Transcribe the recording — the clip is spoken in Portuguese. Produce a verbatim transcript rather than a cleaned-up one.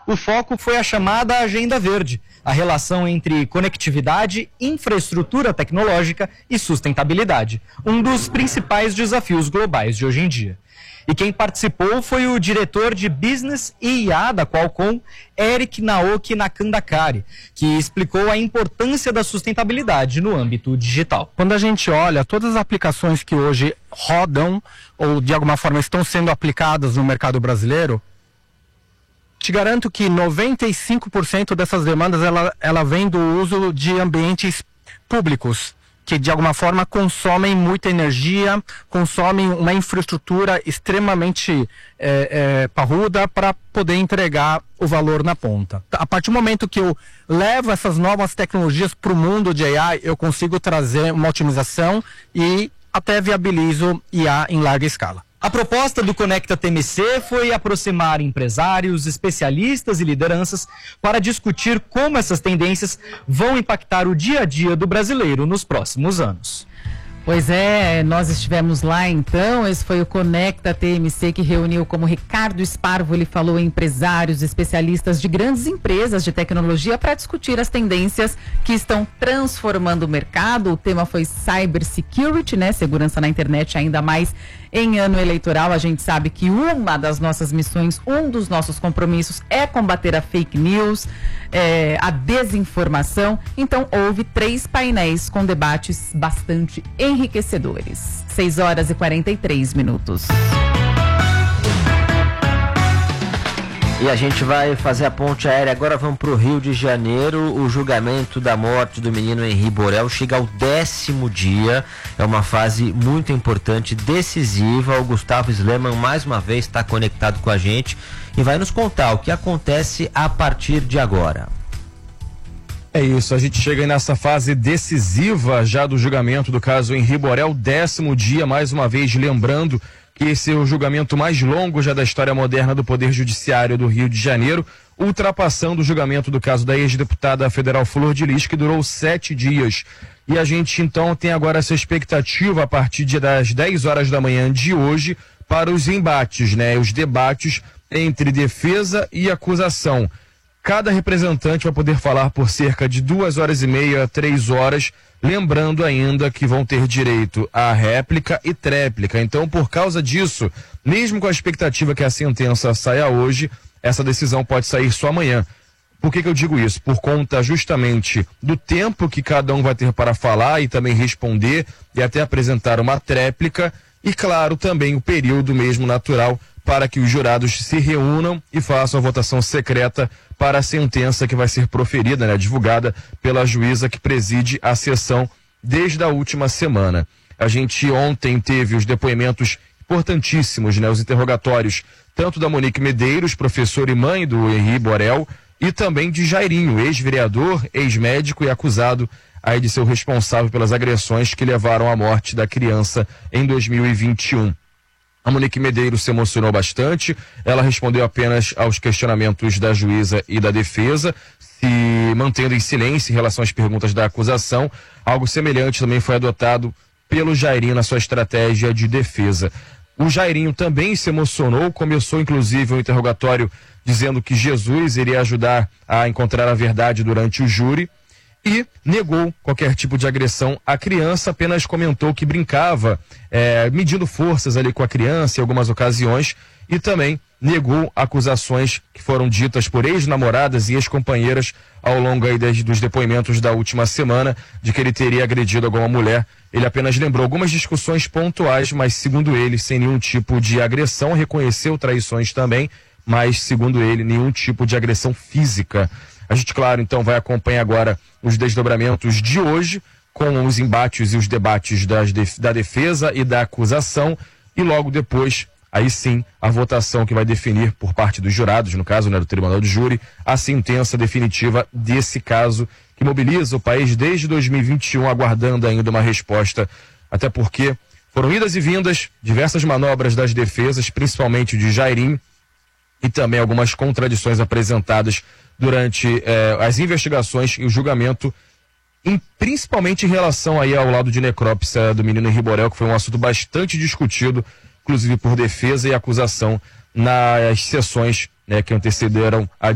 o foco foi a chamada Agenda Verde, a relação entre conectividade, infraestrutura tecnológica e sustentabilidade, um dos principais desafios globais de hoje em dia. E quem participou foi o diretor de Business e I A da Qualcomm, Eric Naoki Nakandakari, que explicou a importância da sustentabilidade no âmbito digital. Quando a gente olha todas as aplicações que hoje rodam ou de alguma forma estão sendo aplicadas no mercado brasileiro, te garanto que noventa e cinco por cento dessas demandas ela, ela vem do uso de ambientes públicos, que de alguma forma consomem muita energia, consomem uma infraestrutura extremamente é, é, parruda para poder entregar o valor na ponta. A partir do momento que eu levo essas novas tecnologias para o mundo de A I, eu consigo trazer uma otimização e até viabilizo I A em larga escala. A proposta do Conecta T M C foi aproximar empresários, especialistas e lideranças para discutir como essas tendências vão impactar o dia a dia do brasileiro nos próximos anos. Pois é, nós estivemos lá então, esse foi o Conecta T M C que reuniu, como Ricardo Sparvo, ele falou, empresários, especialistas de grandes empresas de tecnologia para discutir as tendências que estão transformando o mercado. O tema foi Cybersecurity, né? Segurança na internet, ainda mais em ano eleitoral. A gente sabe que uma das nossas missões, um dos nossos compromissos é combater a fake news, é, a desinformação. Então houve três painéis com debates bastante enriquecedores. seis horas e quarenta e três minutos. E a gente vai fazer a ponte aérea agora, vamos para o Rio de Janeiro. O julgamento da morte do menino Henri Borel chega ao décimo dia, é uma fase muito importante, decisiva. O Gustavo Sleman mais uma vez está conectado com a gente e vai nos contar o que acontece a partir de agora. É isso, a gente chega aí nessa fase decisiva já do julgamento do caso Henri Borel, décimo dia, mais uma vez lembrando que esse é o julgamento mais longo já da história moderna do Poder Judiciário do Rio de Janeiro, ultrapassando o julgamento do caso da ex-deputada federal Flor de Lis, que durou sete dias. E a gente então tem agora essa expectativa a partir das dez horas da manhã de hoje para os embates, né? Os debates entre defesa e acusação. Cada representante vai poder falar por cerca de duas horas e meia, três horas, lembrando ainda que vão ter direito à réplica e tréplica. Então, por causa disso, mesmo com a expectativa que a sentença saia hoje, essa decisão pode sair só amanhã. Por que que eu digo isso? Por conta justamente do tempo que cada um vai ter para falar e também responder e até apresentar uma tréplica e, claro, também o período mesmo natural para que os jurados se reúnam e façam a votação secreta para a sentença que vai ser proferida, né, divulgada pela juíza que preside a sessão desde a última semana. A gente ontem teve os depoimentos importantíssimos, né, os interrogatórios tanto da Monique Medeiros, professora e mãe do Henri Borel, e também de Jairinho, ex-vereador, ex-médico e acusado aí de ser o responsável pelas agressões que levaram à morte da criança em dois mil e vinte e um. A Monique Medeiros se emocionou bastante, ela respondeu apenas aos questionamentos da juíza e da defesa, se mantendo em silêncio em relação às perguntas da acusação. Algo semelhante também foi adotado pelo Jairinho na sua estratégia de defesa. O Jairinho também se emocionou, começou inclusive o interrogatório dizendo que Jesus iria ajudar a encontrar a verdade durante o júri, e negou qualquer tipo de agressão à criança, apenas comentou que brincava, é, medindo forças ali com a criança em algumas ocasiões, e também negou acusações que foram ditas por ex-namoradas e ex-companheiras ao longo aí das, dos depoimentos da última semana, de que ele teria agredido alguma mulher. Ele apenas lembrou algumas discussões pontuais, mas segundo ele, sem nenhum tipo de agressão, reconheceu traições também, mas segundo ele, nenhum tipo de agressão física. A gente, claro, então vai acompanhar agora os desdobramentos de hoje, com os embates e os debates das def- da defesa e da acusação, e logo depois, aí sim, a votação que vai definir por parte dos jurados, no caso, né, do Tribunal do Júri, a sentença definitiva desse caso que mobiliza o país desde dois mil e vinte e um, aguardando ainda uma resposta, até porque foram idas e vindas, diversas manobras das defesas, principalmente de Jairinho, e também algumas contradições apresentadas durante eh, as investigações e o julgamento, em, principalmente em relação aí ao lado de necrópsia do menino Henri Borel, que foi um assunto bastante discutido, inclusive por defesa e acusação, nas sessões, né, que antecederam a